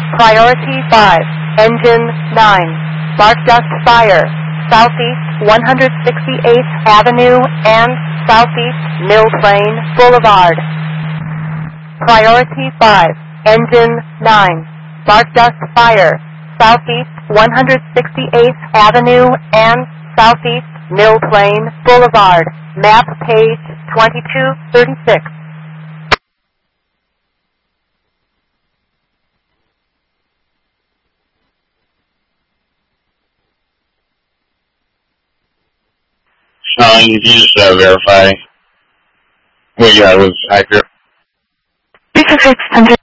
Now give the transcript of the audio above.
Priority 5, engine 9, spark dust fire, southeast 168th Avenue and southeast Mill Plain Boulevard. Priority 5, engine 9, spark dust fire, southeast 168th Avenue and southeast Mill Plain Boulevard. Map page 2236. Can you just verify what you had was accurate? This is 600.